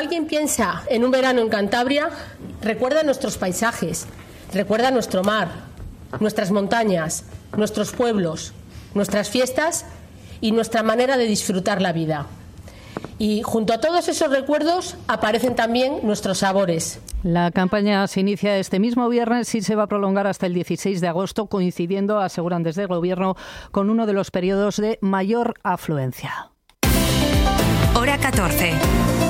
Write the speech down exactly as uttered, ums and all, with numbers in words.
Alguien piensa en un verano en Cantabria, recuerda nuestros paisajes, recuerda nuestro mar, nuestras montañas, nuestros pueblos, nuestras fiestas y nuestra manera de disfrutar la vida. Y junto a todos esos recuerdos aparecen también nuestros sabores. La campaña se inicia este mismo viernes y se va a prolongar hasta el dieciséis de agosto, coincidiendo, aseguran desde el Gobierno, con uno de los periodos de mayor afluencia. Hora catorce.